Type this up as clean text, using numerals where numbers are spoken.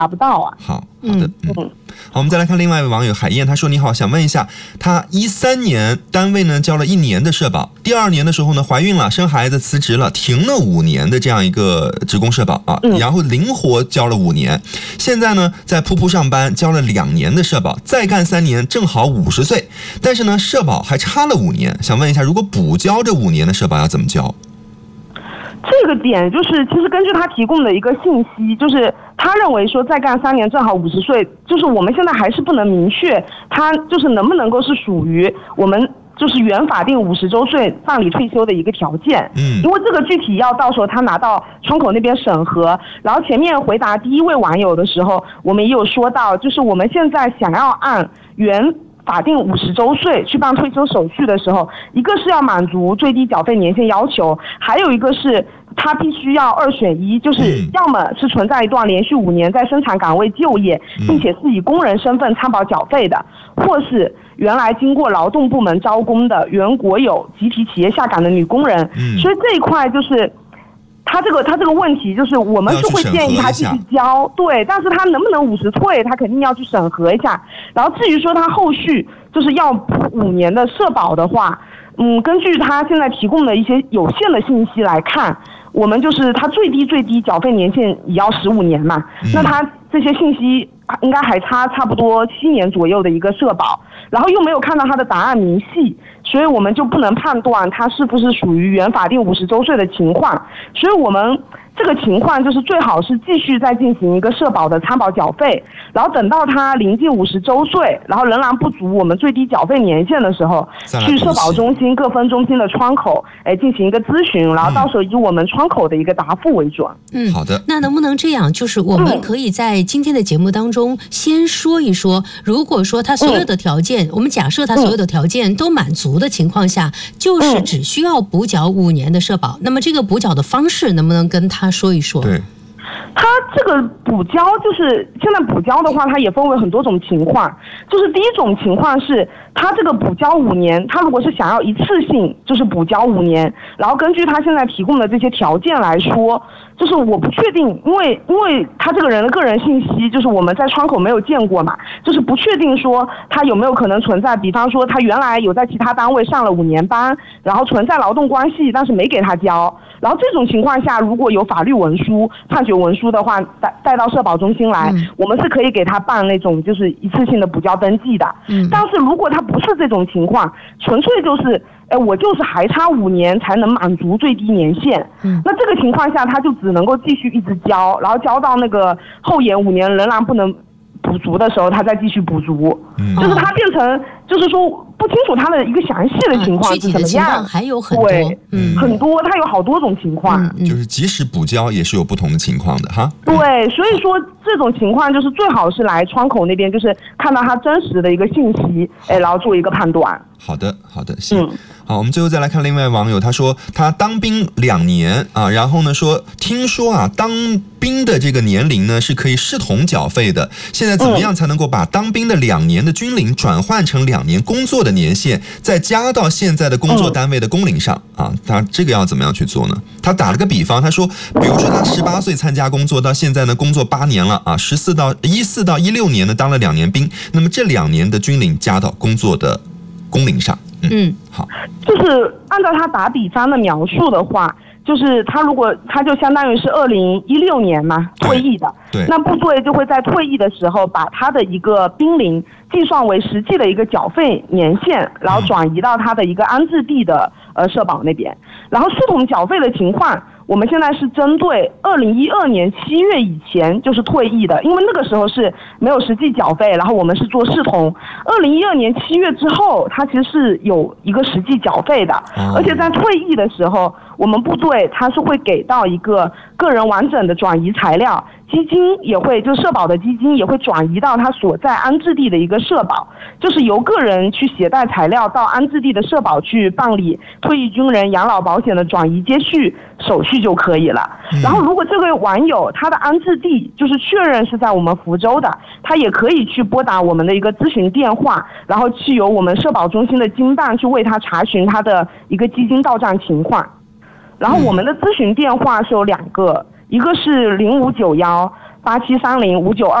不到啊。 好的，好，我们再来看另外一位网友海燕，他说：“你好，想问一下，他13年单位呢交了1年的社保，第2年的时候呢怀孕了，生孩子辞职了，停了5年的这样一个职工社保啊，然后灵活交了5年，现在呢在噗噗上班交了2年的社保，再干3年正好50岁，但是呢社保还差了5年，想问一下，如果补交这5年的社保要怎么交？” 这个点就是，其实根据他提供的一个信息，就是他认为说再干3年正好50岁，就是我们现在还是不能明确他就是能不能够是属于我们就是原法定50周岁办理退休的一个条件。因为这个具体要到时候他拿到窗口那边审核。然后前面回答第一位网友的时候，我们也有说到，就是我们现在想要按原法定50周岁去办退休手续的时候，一个是要满足最低缴费年限要求，还有一个是他必须要2选1，就是要么是存在一段连续5年在生产岗位就业，并且是以工人身份参保缴费的，或是原来经过劳动部门招工的原国有集体企业下岗的女工人。所以这一块就是他这个问题，就是我们是会建议他继续交，对，但是他能不能50岁，他肯定要去审核一下。然后至于说他后续就是要5年的社保的话，根据他现在提供的一些有限的信息来看，我们就是他最低缴费年限也要15年嘛，那他这些信息应该还差不多7年左右的一个社保，然后又没有看到他的答案明细，所以我们就不能判断他是不是属于原法定50周岁的情况。所以我们这个情况就是最好是继续再进行一个社保的参保缴费，然后等到他临近50周岁，然后仍然不足我们最低缴费年限的时候，去社保中心各分中心的窗口进行一个咨询，然后到时候以我们窗口的一个答复为准。 好的。 那能不能这样，就是我们可以在今天的节目当中先说一说，如果说他所有的条件，我们假设他所有的条件都满足的情况下，就是只需要补缴5年的社保，那么这个补缴的方式能不能跟他说一说？ 对， 他这个补交就是现在补交的话，它也分为很多种情况。就是第一种情况是，他这个补交5年，他如果是想要一次性就是补交5年，然后根据他现在提供的这些条件来说，就是我不确定，因为他这个人的个人信息，就是我们在窗口没有见过嘛，就是不确定说他有没有可能存在，比方说他原来有在其他单位上了5年班，然后存在劳动关系，但是没给他交。然后这种情况下，如果有法律文书、判决文书的话，带到社保中心来，我们是可以给他办那种就是一次性的补交登记的。但是如果他不是这种情况，纯粹就是我就是还差5年才能满足最低年限，那这个情况下他就只能够继续一直交，然后交到那个后延5年仍然不能补足的时候，他再继续补足。就是他变成就是说不清楚他的一个详细的情况是怎么样， 还有很多， 很多，他有好多种情况， 就是即使补交也是有不同的情况的哈。 对，所以说这种情况就是最好是来窗口那边，就是看到他真实的一个信息，然后做一个判断。 好的，行。好，我们最后再来看另外网友，他说他当兵2年啊，然后呢说听说啊当兵的这个年龄呢是可以视同缴费的，现在怎么样才能够把当兵的2年的军龄转换成2年工作的年限，再加到现在的工作单位的工龄上啊？他这个要怎么样去做呢？他打了个比方，他说比如说他18岁参加工作，到现在呢工作8年了啊，14到16年呢当了2年兵，那么这2年的军龄加到工作的工龄上。好， 就是按照他打比方的描述的话，就是他如果他就相当于是2016年嘛退役的， 对， 那部队就会在退役的时候把他的一个兵龄计算为实际的一个缴费年限，然后转移到他的一个安置地的社保那边。然后视同缴费的情况，我们现在是针对2012年7月以前就是退役的，因为那个时候是没有实际缴费，然后我们是做视同。2012年7月之后，它其实是有一个实际缴费的，而且在退役的时候，我们部队它是会给到一个个人完整的转移材料，基金也会，就社保的基金也会转移到他所在安置地的一个社保，就是由个人去携带材料到安置地的社保去办理退役军人养老保险的转移接续手续就可以了。然后如果这位网友他的安置地就是确认是在我们福州的，他也可以去拨打我们的一个咨询电话，然后去由我们社保中心的经办去为他查询他的一个基金到账情况。然后我们的咨询电话是有2个，一个是0591 8730-592。